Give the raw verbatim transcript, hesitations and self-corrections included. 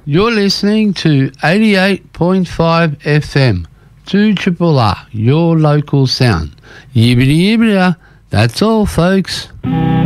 You're listening to eighty-eight point five F M, two Triple R, your local sound. Yibbity yibbity, that's all, folks.